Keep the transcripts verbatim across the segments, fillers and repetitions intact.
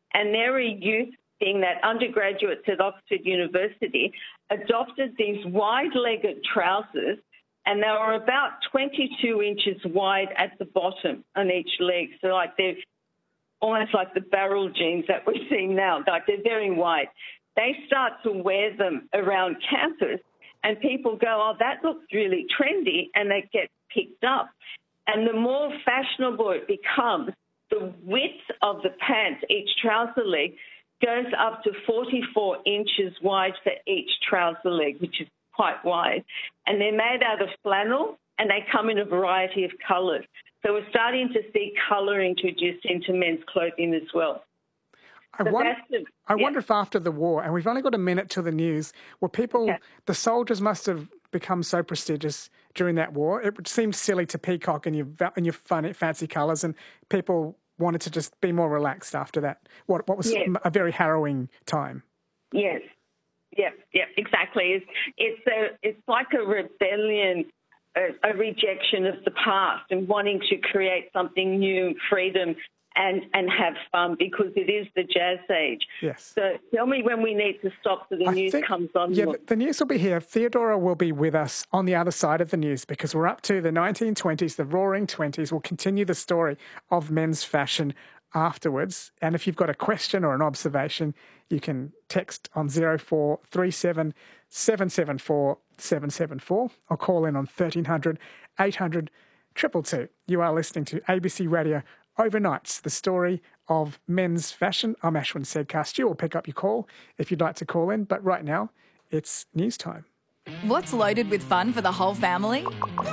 and they're a youth thing that undergraduates at Oxford University adopted these wide-legged trousers, and they were about twenty-two inches wide at the bottom on each leg. So like they're almost like the barrel jeans that we're seeing now. Like they're very wide. They start to wear them around campus, and people go, oh, that looks really trendy, and they get picked up. And the more fashionable it becomes, the width of the pants, each trouser leg, goes up to forty-four inches wide for each trouser leg, which is quite wide. And they're made out of flannel, and they come in a variety of colours. So we're starting to see colour introduced into men's clothing as well. I, so wonder, the, I yeah. wonder if after the war, and we've only got a minute till the news, were people, okay. the soldiers must have become so prestigious during that war. It seemed silly to peacock in your, in your fun, fancy colours, and people wanted to just be more relaxed after that, what, what was yes. a very harrowing time. Yes. Yep, yep, exactly. It's it's a it's like a rebellion, a, a rejection of the past, and wanting to create something new, freedom, and and have fun, because it is the jazz age. Yes. So tell me when we need to stop so the I news think, comes on. Yeah, the, the news will be here. Theodora will be with us on the other side of the news, because we're up to the nineteen twenties, the roaring twenties. We'll continue the story of men's fashion afterwards. And if you've got a question or an observation, you can text on zero four three seven, seven seven four, seven seven four or call in on thirteen hundred, eight hundred, two two two. You are listening to A B C Radio Overnights, the story of men's fashion. I'm Ashwin Sedkar. Stu will pick up your call if you'd like to call in, but right now it's news time. What's loaded with fun for the whole family?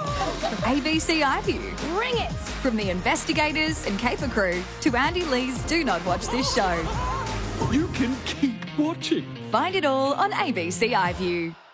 A B C iView. Bring it! From the investigators and caper crew to Andy Lee's Do Not Watch This Show. You can keep watching. Find it all on A B C iView.